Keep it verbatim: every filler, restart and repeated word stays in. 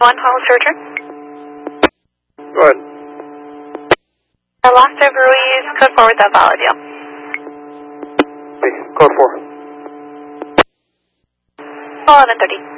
One Hollis Richard. Go ahead. Uh, last over Ruiz, code four with that valid deal. Okay, code four. eleven thirty.